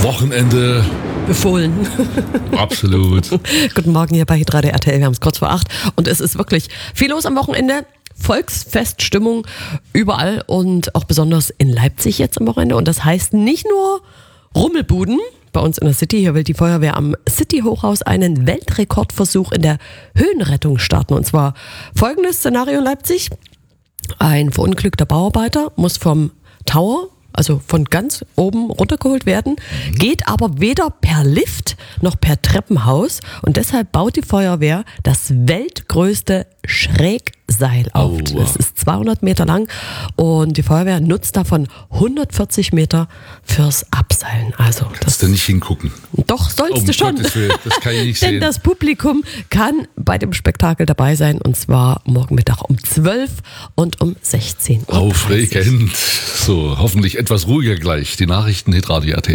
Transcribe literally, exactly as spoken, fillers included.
Wochenende befohlen. Absolut. Guten Morgen hier bei Hitradio R T L. Wir haben es kurz vor acht und es ist wirklich viel los am Wochenende. Volksfeststimmung überall und auch besonders in Leipzig jetzt am Wochenende. Und das heißt nicht nur Rummelbuden bei uns in der City. Hier will die Feuerwehr am City-Hochhaus einen Weltrekordversuch in der Höhenrettung starten. Und zwar folgendes Szenario in Leipzig. Ein verunglückter Bauarbeiter muss vom Tower, also von ganz oben runtergeholt werden, geht aber weder per Lift noch per Treppenhaus und deshalb baut die Feuerwehr das weltgrößte Schrägseil auf. Oh, wow. Das ist zweihundert Meter lang und die Feuerwehr nutzt davon hundertvierzig Meter fürs Abseilen. Also das Kannst du nicht hingucken. Doch, sollst Um du schon. Gottes Willen, das kann ich nicht Denn sehen. das Publikum kann bei dem Spektakel dabei sein und zwar morgen Mittag um zwölf und um sechzehn Uhr dreißig. Aufregend. So, hoffentlich etwas ruhiger gleich. Die Nachrichten Hitradio R T L.